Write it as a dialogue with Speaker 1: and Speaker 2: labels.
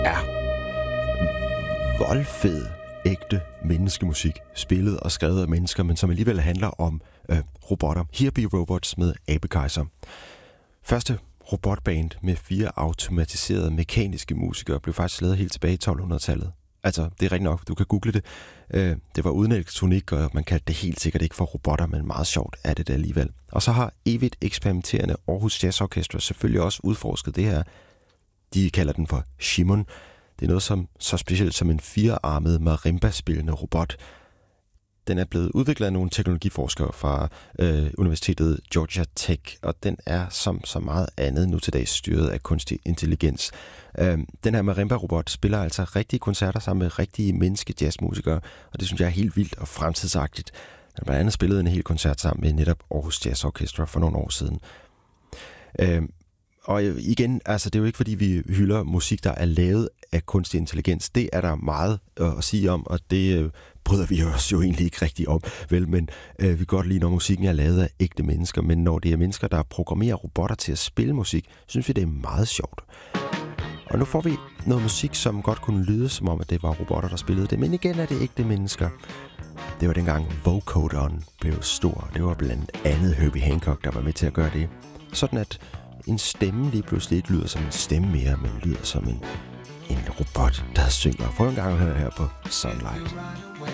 Speaker 1: er voldfed, ægte menneskemusik, spillet og skrevet af mennesker, men som alligevel handler om robotter. Here Be Robots med Abekejser. Første robotband med 4 automatiserede mekaniske musikere blev faktisk lavet helt tilbage i 1200-tallet. Altså, det er rigtigt nok, du kan google det. Det var uden elektronik, og man kaldte det helt sikkert ikke for robotter, men meget sjovt er det alligevel. Og så har evigt eksperimenterende Aarhus Jazz Orchestra selvfølgelig også udforsket det her. De kalder den for Shimon. Det er noget som så specielt som en 4-armet marimba-spillende robot. Den er blevet udviklet af nogle teknologiforskere fra Universitetet Georgia Tech, og den er som så meget andet nu til dags styret af kunstig intelligens. Den her marimba-robot spiller altså rigtige koncerter sammen med rigtige menneske-jazzmusikere, og det synes jeg er helt vildt og fremtidsagtigt. Den har blandt andet spillet en hel koncert sammen med netop Aarhus Jazz Orchestra for nogle år siden. Og igen, altså det er jo ikke fordi vi hylder musik, der er lavet af kunstig intelligens. Det er der meget at sige om, og det bryder vi os jo egentlig ikke rigtig om. Vel, men vi kan godt lide, når musikken er lavet af ægte mennesker, men når det er mennesker, der programmerer robotter til at spille musik, synes vi, det er meget sjovt. Og nu får vi noget musik, som godt kunne lyde som om, at det var robotter, der spillede det, men igen er det ægte mennesker. Det var dengang vocoderen blev stor. Det var blandt andet Herbie Hancock, der var med til at gøre det. Sådan at en stemme lige pludselig ikke lyder som en stemme mere, men lyder som en robot, der synger. Prøv en gang at høre her på Sunlight.